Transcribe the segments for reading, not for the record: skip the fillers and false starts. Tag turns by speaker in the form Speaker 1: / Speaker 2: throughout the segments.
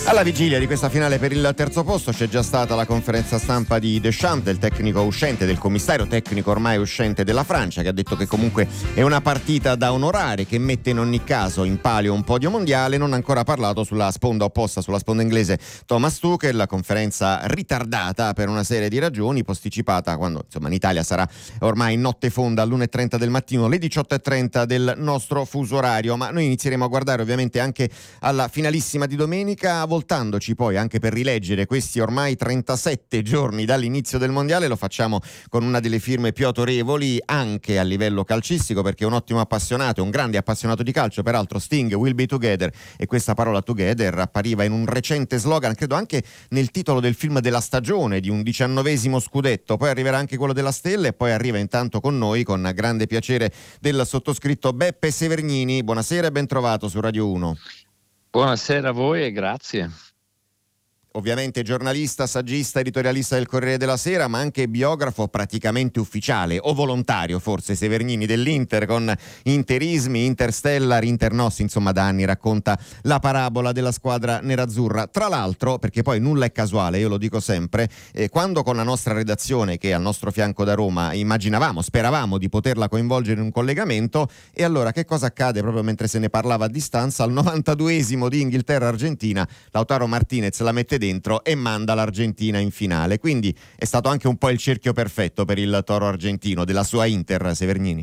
Speaker 1: Alla vigilia di questa finale per il terzo posto c'è già stata la conferenza stampa di Deschamps, del tecnico uscente, del commissario tecnico ormai uscente della Francia, che ha detto che comunque è una partita da onorare, che mette in ogni caso in palio un podio mondiale. Non ha ancora parlato sulla sponda opposta, sulla sponda inglese, Thomas Tuchel. La conferenza ritardata per una serie di ragioni, posticipata quando insomma in Italia sarà ormai in notte fonda all'1:30 del mattino, le 18:30 del nostro fuso orario. Ma noi inizieremo a guardare ovviamente anche alla finalissima di domenica, voltandoci poi anche per rileggere questi ormai 37 giorni dall'inizio del mondiale. Lo facciamo con una delle firme più autorevoli anche a livello calcistico, perché è un ottimo appassionato, un grande appassionato di calcio. Peraltro Sting will be together, e questa parola together appariva in un recente slogan, credo anche nel titolo del film della stagione, di un 19° scudetto. Poi arriverà anche quello della stella, e poi arriva intanto con noi, con grande piacere del sottoscritto, Beppe Severgnini. Buonasera e ben trovato su Radio 1.
Speaker 2: Buonasera a voi e grazie.
Speaker 1: Ovviamente giornalista, saggista, editorialista del Corriere della Sera, ma anche biografo praticamente ufficiale, o volontario forse, Severgnini, dell'Inter, con interismi, Interstellar, Internos, insomma da anni racconta la parabola della squadra nerazzurra. Tra l'altro, perché poi nulla è casuale, io lo dico sempre, quando con la nostra redazione, che è al nostro fianco da Roma, speravamo di poterla coinvolgere in un collegamento, e allora che cosa accade proprio mentre se ne parlava a distanza? Al 92° di Inghilterra-Argentina, Lautaro Martinez la mette dentro e manda l'Argentina in finale. Quindi è stato anche un po' il cerchio perfetto per il toro argentino della sua Inter, Severgnini.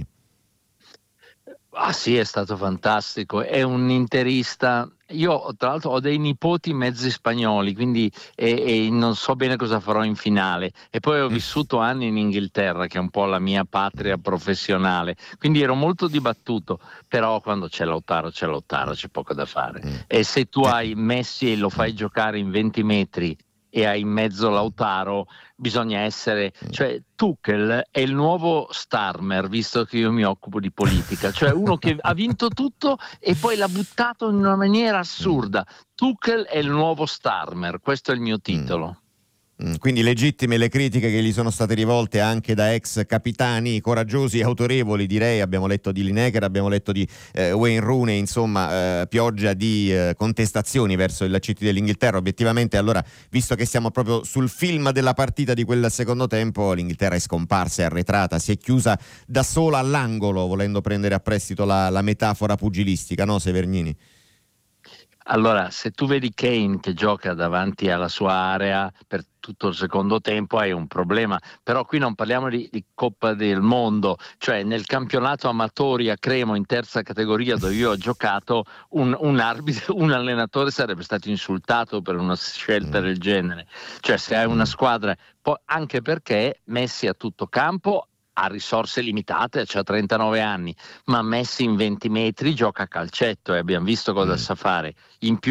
Speaker 2: Ah sì, è stato fantastico, è un interista. Io tra l'altro ho dei nipoti mezzi spagnoli, quindi e non so bene cosa farò in finale, e poi ho vissuto anni in Inghilterra, che è un po' la mia patria professionale, quindi ero molto dibattuto, però quando c'è Lautaro, c'è poco da fare. E se tu hai Messi e lo fai giocare in 20 metri e hai in mezzo Lautaro, bisogna essere, cioè Tuchel è il nuovo Starmer, visto che io mi occupo di politica, cioè uno che ha vinto tutto e poi l'ha buttato in una maniera assurda. Tuchel è il nuovo Starmer, questo è il mio titolo.
Speaker 1: Quindi legittime le critiche che gli sono state rivolte anche da ex capitani coraggiosi e autorevoli, direi. Abbiamo letto di Lineker, abbiamo letto di Wayne Rooney, insomma pioggia di contestazioni verso il CT dell'Inghilterra. Obiettivamente, allora, visto che siamo proprio sul film della partita di quel secondo tempo, l'Inghilterra è scomparsa, è arretrata, si è chiusa da sola all'angolo, volendo prendere a prestito la metafora pugilistica, no Severgnini?
Speaker 2: Allora, se tu vedi Kane che gioca davanti alla sua area per tutto il secondo tempo, hai un problema. Però qui non parliamo di Coppa del Mondo, cioè nel campionato amatori a Cremo in terza categoria, dove io ho giocato, un arbitro, un allenatore sarebbe stato insultato per una scelta del genere. Cioè se hai una squadra, anche perché Messi a tutto campo ha risorse limitate, cioè 39 anni, ma Messi in 20 metri gioca a calcetto, e abbiamo visto cosa sa fare. In più